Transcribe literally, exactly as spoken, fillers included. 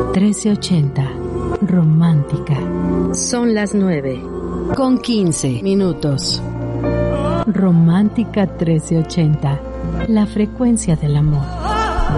trece ochenta. Romántica. Son las nueve con quince minutos. Romántica trece ochenta. La frecuencia del amor.